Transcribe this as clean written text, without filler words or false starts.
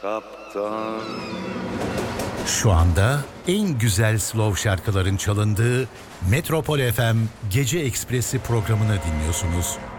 kaptan. Şu anda en güzel slow şarkıların çalındığı Metropol FM Gece Ekspresi programını dinliyorsunuz.